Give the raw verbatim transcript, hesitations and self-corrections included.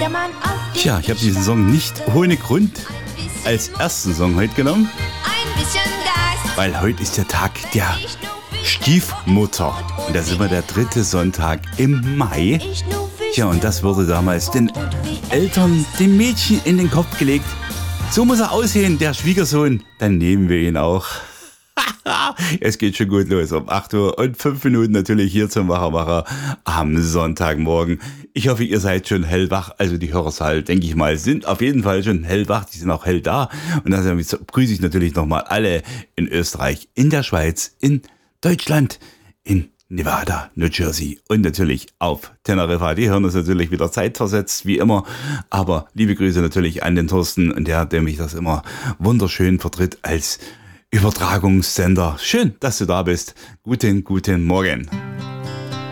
Tja, ich habe diesen Song nicht ohne Grund als ersten Song heute genommen, weil heute ist der Tag der Stiefmutter. Und das ist immer der dritte Sonntag im Mai. Tja, und das wurde damals den Eltern, dem Mädchen in den Kopf gelegt. So muss er aussehen, der Schwiegersohn. Dann nehmen wir ihn auch. Es geht schon gut los. Um acht Uhr und fünf Minuten natürlich hier zum Wachermacher am Sonntagmorgen. Ich hoffe, ihr seid schon hellwach. Also die Hörerzahl, denke ich mal, sind auf jeden Fall schon hellwach. Die sind auch hell da. Und dann grüße ich natürlich nochmal alle in Österreich, in der Schweiz, in Deutschland, in Nevada, New Jersey und natürlich auf Teneriffa. Die hören uns natürlich wieder zeitversetzt, wie immer. Aber liebe Grüße natürlich an den Thorsten, und der, der mich das immer wunderschön vertritt als Übertragungssender. Schön, dass du da bist. Guten, guten Morgen.